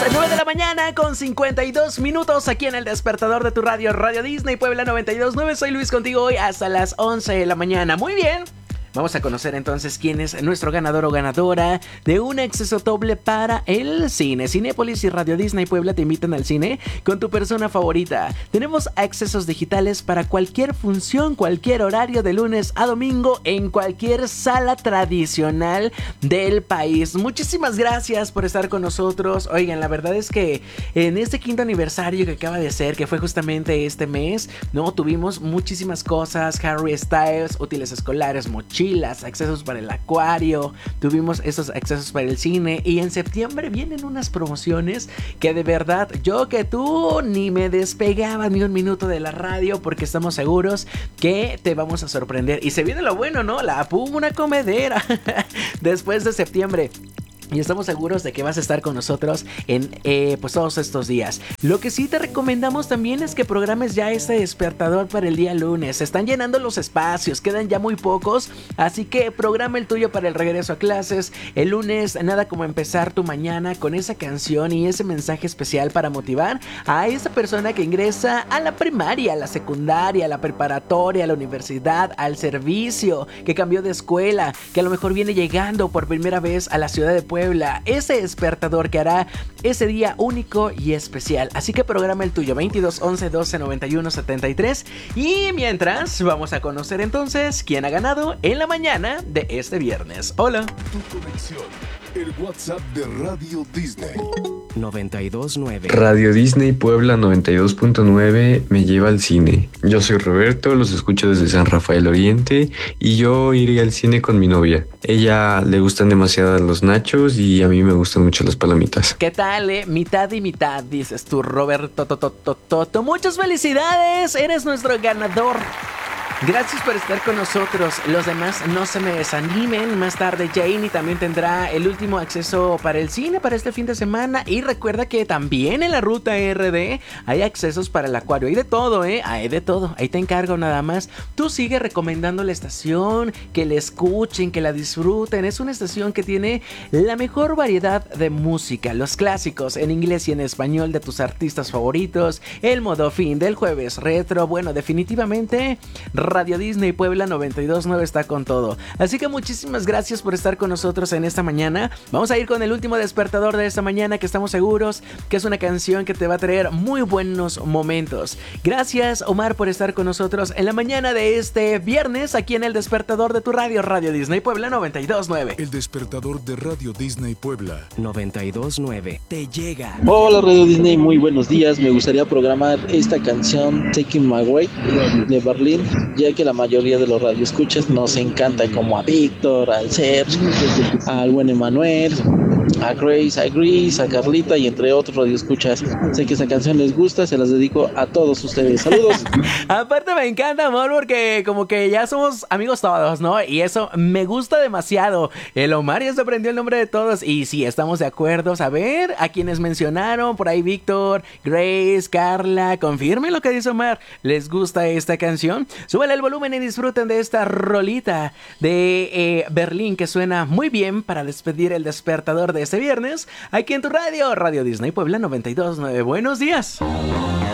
9 de la mañana con 52 minutos aquí en el despertador de tu radio, Radio Disney Puebla 92.9. Soy Luis contigo hoy hasta las 11 de la mañana. Muy bien. Vamos a conocer entonces quién es nuestro ganador o ganadora de un acceso doble para el cine. Cinépolis y Radio Disney Puebla te invitan al cine con tu persona favorita. Tenemos accesos digitales para cualquier función, cualquier horario de lunes a domingo en cualquier sala tradicional del país. Muchísimas gracias por estar con nosotros. Oigan, la verdad es que en este quinto aniversario que acaba de ser, que fue justamente este mes, ¿no? Tuvimos muchísimas cosas, Harry Styles, útiles escolares, mochilas, accesos para el acuario, tuvimos esos accesos para el cine y en septiembre vienen unas promociones que de verdad yo que tú ni me despegaba ni un minuto de la radio porque estamos seguros que te vamos a sorprender y se viene lo bueno, ¿no? La pum, una comedera después de septiembre. Y estamos seguros de que vas a estar con nosotros en pues todos estos días. Lo que sí te recomendamos también es que programes ya este despertador para el día lunes. Se están llenando los espacios, quedan ya muy pocos. Así que programa el tuyo para el regreso a clases. El lunes, nada como empezar tu mañana con esa canción y ese mensaje especial para motivar a esa persona que ingresa a la primaria, a la secundaria, a la preparatoria, a la universidad, al servicio, que cambió de escuela, que a lo mejor viene llegando por primera vez a la ciudad de Puebla. Ese despertador que hará ese día único y especial. Así que programa el tuyo 22 11 12 91 73. Y mientras vamos a conocer entonces quién ha ganado en la mañana de este viernes. Hola. Tu conexión, el WhatsApp de Radio Disney 92.9. Radio Disney Puebla 92.9 me lleva al cine. Yo soy Roberto, los escucho desde San Rafael Oriente y yo iré al cine con mi novia. Ella le gustan demasiado los nachos y a mí me gustan mucho las palomitas. ¿Qué tal, Mitad y mitad, dices tú, Roberto. Muchas felicidades, eres nuestro ganador. Gracias por estar con nosotros. Los demás no se me desanimen. Más tarde Janie también tendrá el último acceso para el cine para este fin de semana. Y recuerda que también en la ruta RD hay accesos para el acuario. Hay de todo, hay de todo. Ahí te encargo nada más. Tú sigue recomendando la estación, que la escuchen, que la disfruten. Es una estación que tiene la mejor variedad de música. Los clásicos en inglés y en español de tus artistas favoritos. El modo fin del jueves retro. Bueno, definitivamente Radio Disney Puebla 92.9 está con todo. Así que muchísimas gracias por estar con nosotros en esta mañana. Vamos a ir con el último despertador de esta mañana, que estamos seguros que es una canción que te va a traer muy buenos momentos. Gracias, Omar, por estar con nosotros en la mañana de este viernes aquí en el despertador de tu radio, Radio Disney Puebla 92.9. El despertador de Radio Disney Puebla 92.9 te llega. Hola Radio Disney, muy buenos días. Me gustaría programar esta canción Taking My Way de Berlín, ya que la mayoría de los radioescuchas nos encanta, como a Víctor, al Sergio, al buen Emanuel, a Grace, a Gris, a Carlita y entre otros radioescuchas. Sé que esa canción les gusta, se las dedico a todos ustedes. Saludos. Aparte me encanta, amor, porque como que ya somos amigos todos, ¿no? Y eso me gusta demasiado. El Omar ya se aprendió el nombre de todos y sí, estamos de acuerdo. A ver, a quienes mencionaron, por ahí Víctor, Grace, Carla, confirmen lo que dice Omar. ¿Les gusta esta canción? Súbale el volumen y disfruten de esta rolita de Berlín que suena muy bien para despedir el despertador de este viernes aquí en tu radio, Radio Disney Puebla 92.9. Buenos días.